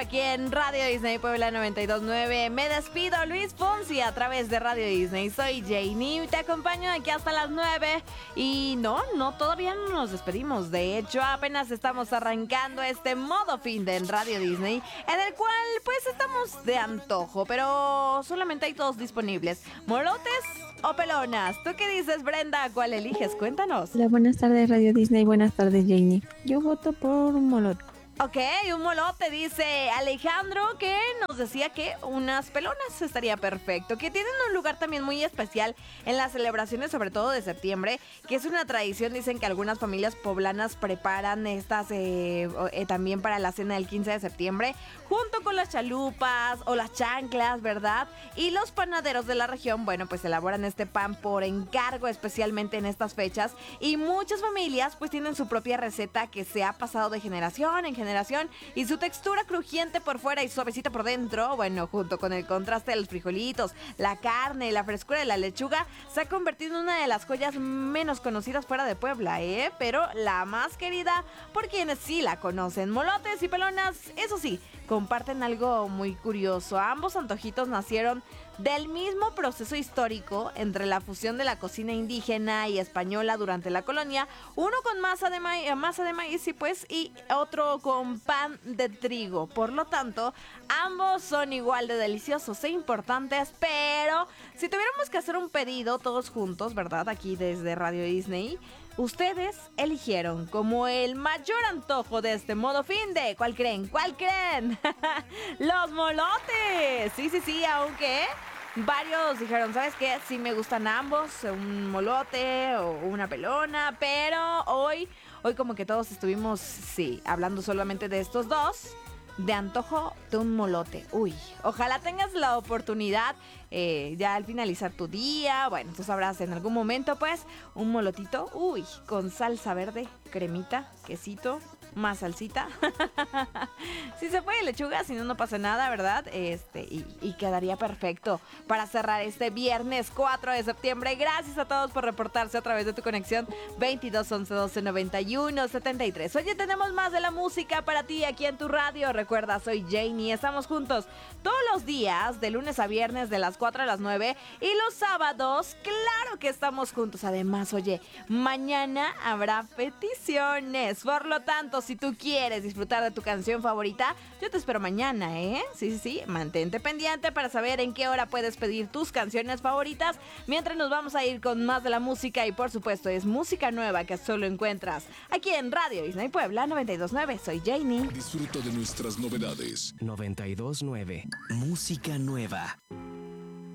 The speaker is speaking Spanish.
Aquí en Radio Disney Puebla 92.9 me despido, Luis Fonsi, a través de Radio Disney. Soy Janie, te acompaño aquí hasta las 9. Y no, todavía no nos despedimos. De hecho, apenas estamos arrancando este modo fin de en Radio Disney, en el cual pues estamos de antojo, pero solamente hay dos disponibles: molotes o pelonas. ¿Tú qué dices, Brenda? ¿Cuál eliges? Cuéntanos. Hola, buenas tardes Radio Disney, buenas tardes Janie. Yo voto por un molote. Ok, un molote, dice Alejandro, que nos decía que unas pelonas estaría perfecto, que tienen un lugar también muy especial en las celebraciones, sobre todo de septiembre, que es una tradición. Dicen que algunas familias poblanas preparan estas también para la cena del 15 de septiembre, junto con las chalupas o las chanclas, ¿verdad? Y los panaderos de la región, bueno, pues elaboran este pan por encargo, especialmente en estas fechas, y muchas familias pues tienen su propia receta que se ha pasado de generación en generación, y su textura crujiente por fuera y suavecita por dentro, bueno, junto con el contraste de los frijolitos, la carne y la frescura de la lechuga, se ha convertido en una de las joyas menos conocidas fuera de Puebla, pero la más querida por quienes sí la conocen. Molotes y pelonas, eso sí, comparten algo muy curioso. Ambos antojitos nacieron del mismo proceso histórico entre la fusión de la cocina indígena y española durante la colonia, uno con masa de maíz y otro con pan de trigo. Por lo tanto, ambos son igual de deliciosos e importantes, pero si tuviéramos que hacer un pedido todos juntos, ¿verdad? Aquí desde Radio Disney, ustedes eligieron como el mayor antojo de este modo fin de... ¿Cuál creen? ¿Cuál creen? ¡Los molotes! Sí, aunque varios dijeron, ¿sabes qué? Sí me gustan ambos, un molote o una pelona, pero hoy como que todos estuvimos, sí, hablando solamente de estos dos. De antojo de un molote. Uy, ojalá tengas la oportunidad ya al finalizar tu día. Bueno, tú sabrás en algún momento, pues, un molotito. Uy, con salsa verde, cremita, quesito, más salsita. Si se puede lechuga, si no, no pasa nada, ¿verdad? Y quedaría perfecto para cerrar este viernes 4 de septiembre. Gracias a todos por reportarse a través de tu conexión 22 11 12 91 73. Oye, tenemos más de la música para ti aquí en tu radio. Recuerda, soy Janie. Estamos juntos todos los días, de lunes a viernes, de las 4 a las 9. Y los sábados, claro que estamos juntos. Además, oye, mañana habrá peticiones. Por lo tanto, si tú quieres disfrutar de tu canción favorita, yo te espero mañana, ¿eh? Sí. Mantente pendiente para saber en qué hora puedes pedir tus canciones favoritas. Mientras nos vamos a ir con más de la música. Y por supuesto, es música nueva que solo encuentras aquí en Radio Disney Puebla 92.9. Soy Janie. Disfruta de nuestras novedades. 92.9. Música nueva.